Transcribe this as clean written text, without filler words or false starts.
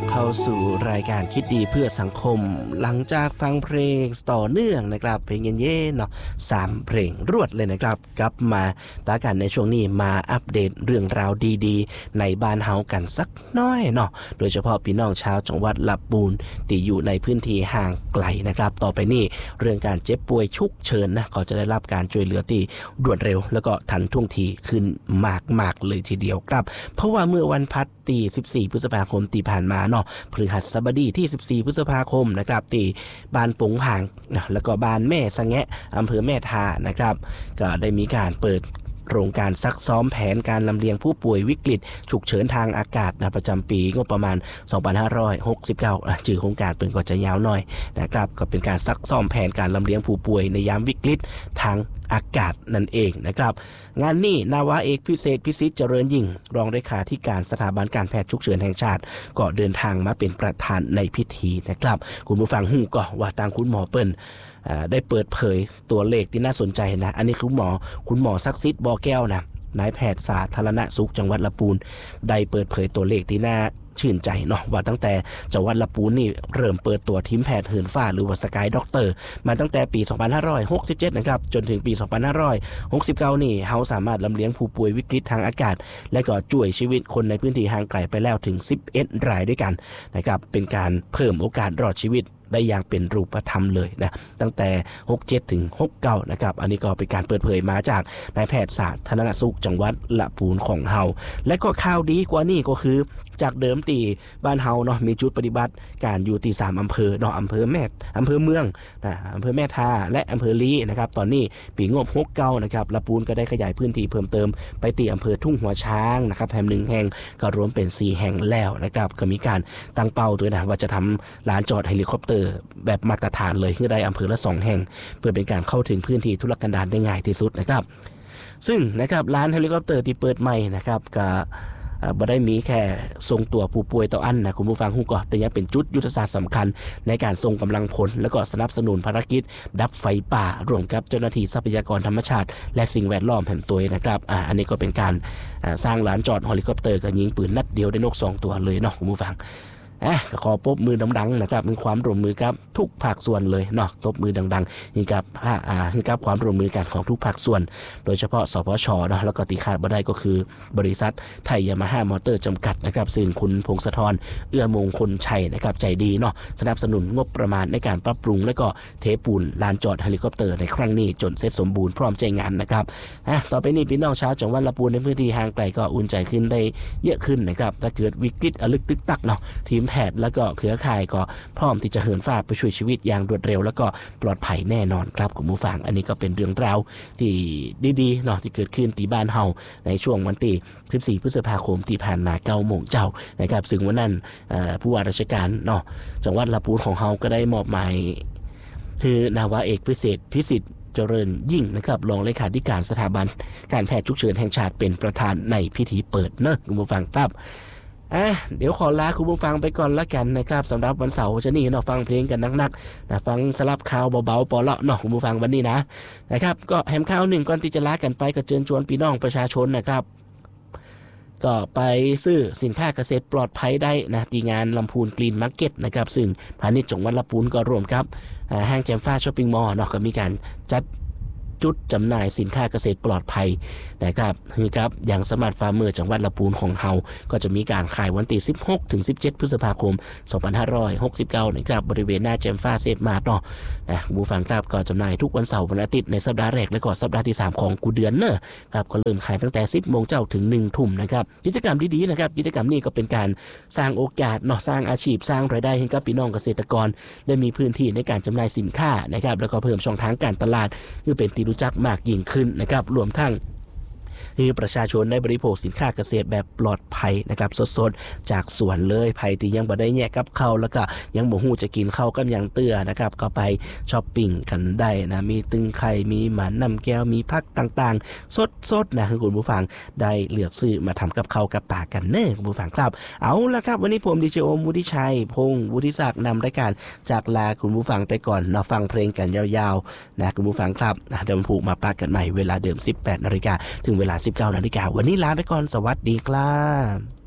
เข้าสู่รายการคิดดีเพื่อสังคมหลังจากฟังเพลงต่อเนื่องนะครับเพลงเย็นๆเนาะ3เพลงรวดเลยนะครับกลับมาปากันในช่วงนี้มาอัปเดตเรื่องราวดีๆในบ้านเฮากันสักน้อยเนาะโดยเฉพาะพี่น้องชาวจังหวัดลำพูนที่อยู่ในพื้นที่ห่างไกลนะครับต่อไปนี้เรื่องการเจ็บป่วยฉุกเฉินนะเขาจะได้รับการช่วยเหลือที่รวดเร็วแล้วก็ทันท่วงทีขึ้นมากๆเลยทีเดียวครับเพราะว่าเมื่อวันพัดที่14 พฤษภาคมที่ผ่านมาเนาะพฤหัสบดีที่14 พฤษภาคมนะครับที่บ้านปงผางนะแล้วก็บ้านแม่สะแงะอำเภอแม่ทานะครับก็ได้มีการเปิดโครงการซักซ้อมแผนการลำเลียงผู้ป่วยวิกฤตฉุกเฉินทางอากาศนะประจำปีงบประมาณ2569ชื่อโครงการเป็นก็จะยาวหน่อยนะครับก็เป็นการซักซ้อมแผนการลำเลียงผู้ป่วยในยามวิกฤตทางอากาศนั่นเองนะครับงานนี้นาวาเอกพิเศษพิสิทธิ์เจริญยิ่งรองเลขาธิการสถาบันการแพทย์ฉุกเฉินแห่งชาติก็เดินทางมาเป็นประธานในพิธีนะครับคุณผู้ฟังฮู้ก็ว่าทางคุณหมอเปิ้ลได้เปิดเผยตัวเลขที่น่าสนใจนะอันนี้คุณหมอศักดิ์สิทธิ์บ่อแก้วนะนายแพทย์สาธารณสุขจังหวัดลำพูนได้เปิดเผยตัวเลขที่น่าชื่นใจเนาะว่าตั้งแต่จังหวัดลำพูนนี่เริ่มเปิดตัวทีมแพทย์เหินฟ้าหรือว่าสกายด็อกเตอร์มาตั้งแต่ปี2567นะครับจนถึงปี2569นี่เฮาสามารถลำเลียงผู้ป่วยวิกฤตทางอากาศและก็ช่วยชีวิตคนในพื้นที่ห่างไกลไปแล้วถึง11รายด้วยกันนะครับเป็นการเพิ่มโอกาสรอดชีวิตได้อย่างเป็นรูปธรรมเลยนะตั้งแต่67ถึง69นะครับอันนี้ก็เป็นการเปิดเผยมาจากนายแพทย์สาธารณสุขจังหวัดลำพูนของเฮาและก็ข่าวดีกว่านี้ก็คือจากเดิมตีบ้านเฮาเนาะมีจุดปฏิบัติการอยู่ที่3อำเภอเนาะอำเภอเมืองนะอำเภอแม่ทาและอำเภอลีนะครับตอนนี้ปีงบ69นะครับลำพูนก็ได้ขยายพื้นที่เพิ่มเติมไปที่อำเภอทุ่งหัวช้างนะครับแห่ง1แห่งก็รวมเป็น4แห่งแล้วนะครับก็มีการตั้งเป้าด้วยนะว่าจะทำลานจอดเฮลิคอปเตอร์แบบมาตรฐานเลยคือได้อำเภอละ2แห่งเพื่อเป็นการเข้าถึงพื้นที่ทุรกันดารได้ง่ายที่สุดนะครับซึ่งนะครับลานเฮลิคอปเตอร์ที่เปิดใหม่นะครับก็บ่ได้มีแค่ส่งตัวผู้ป่วยต่ออันนะคุณผู้ฟังฮู้ก็แต่ยังเป็นจุดยุทธศาสตร์สำคัญในการส่งกำลังพลและก็สนับสนุนภารกิจดับไฟป่ารวมกับเจ้าหน้าที่ทรัพยากรธรรมชาติและสิ่งแวดล้อมแห่งตัวนะครับอันนี้ก็เป็นการสร้างลานจอดเฮลิคอปเตอร์กับยิงปืนนัดเดียวได้นก2ตัวเลยเนาะคุณผู้ฟังก็ขอปรบมือดังๆนะครับมีความร่วมมือกับทุกภาคส่วนเลยเนาะตบมือดังๆนี่กับความร่วมมือกันของทุกภาคส่วนโดยเฉพาะสปช.เนาะแล้วก็ติขาดบ่ได้ก็คือบริษัทไทยยามาฮ่ามอเตอร์จำกัดนะครับซึ่งคุณพงศธรเอื้อมงคลชัยนะครับใจดีเนาะสนับสนุนงบประมาณในการปรับปรุงและก็เทปูนลานจอดเฮลิคอปเตอร์ในครั้งนี้จนเสร็จสมบูรณ์พร้อมใช้งานนะครับต่อไปนี้พี่น้องชาวจังหวัดลำพูนในพื้นที่ห่างไกลก็อุ่นใจขึ้นได้เยอะขึ้นนะครับถ้าเกิดวิกฤตอลึกตึกตักเนาะทีมแพทย์แล้วก็เครือข่ายก็พร้อมที่จะเหินฟ้าไปช่วยชีวิตอย่างรวดเร็วแล้วก็ปลอดภัยแน่นอนครับคุณผู้ฟังอันนี้ก็เป็นเรื่องราวที่ดีๆเนาะที่เกิดขึ้นที่บ้านเฮาในช่วงวันที่14 พฤษภาคมที่ผ่านมา9 โมงเจ้านะครับซึ่งวันนั้นผู้ว่าราชการเนาะจังหวัดลำพูนของเฮาก็ได้มอบหมายคือนาวาเอกพิเศษพิสิทธิ์เจริญยิ่งนะครับรองเลขาธิการสถาบันการแพทย์ฉุกเฉินแห่งชาติเป็นประธานในพิธีเปิดเนอะคุณผู้ฟังครับเดี๋ยวขอลาคุณผู้ฟังไปก่อนละกันนะครับสำหรับวันเสาร์จะนี่เนาะฟังเพลงกันนักๆนะฟังสลับข่าวเบาๆปอเลาะเนาะคุณผู้ฟังวันนี้นะครับก็แฮมข่าวหนึ่งก่อนที่จะลากันไปก็เชิญชวนพี่น้องประชาชนนะครับก็ไปซื้อสินค้าเกษตรปลอดภัยได้นะที่งานลำพูนกรีนมาร์เก็ตนะครับซึ่งพาณิชย์จังหวัดลำพูนก็ร่วมกับห้างแจ่มฟ้าช้อปปิ้งมอลล์เนาะก็มีการจัดจุดจำหน่ายสินค้าเกษตรปลอดภัยนะครับคือครับอย่างสมาร์ทฟาร์มเมอร์จังหวัดลำพูนของเฮาก็จะมีการขายวันที่16 ถึง 17 พฤษภาคม 2569นะครับบริเวณหน้าแจมฟ้าเซฟมาร์ทเนาะผู้ฟังครับก็จำหน่ายทุกวันเสาร์วันอาทิตย์ในสัปดาห์แรกและก็สัปดาห์ที่3ของกูเดือนเนอะครับก็เริ่มขายตั้งแต่ 10 โมงเจ้าถึง 1 ทุ่มนะครับกิจกรรมดีๆนะครับกิจกรรมนี้ก็เป็นการสร้างโอกาสเนาะสร้างอาชีพสร้างรายได้ให้กับพี่น้องเกษตรกรได้มีพื้นที่ในการจำหน่ายสินค้านะครับแล้วก็เพิ่มช่องทางการตลาดเพื่อเป็นที่รู้จักมากยิ่งขึ้นนะครับรวมทั้งให้ประชาชนได้บริโภคสินค้าเกษตรแบบปลอดภัยนะครับสดๆจากสวนเลยภัยที่ยังบ่ได้แยกกับข้าวแล้วก็ยังบ่ฮู้จะกินข้าวกับหยังเตื้อนะครับก็ไปช้อปปิ้งกันได้นะมีตึงไข่มีหมาน้ำแก้วมีผักต่างๆสดๆนะคุณผู้ฟังได้เลือกซื้อมาทำกับข้าวกับปากกันเน้อคุณผู้ฟังครับเอาละครับวันนี้ผมดีเจโอมวุฒิชัยพงษ์วุฒิศักดิ์นำรายการจากลาคุณผู้ฟังไปก่อนฟังเพลงกันยาวๆนะคุณผู้ฟังครับเดี๋ยวผูกมาปากกันใหม่เวลาเดิม 18 นาฬิกาถึงเวลา 19 นาฬิกาวันนี้ลาไปก่อนสวัสดีครับ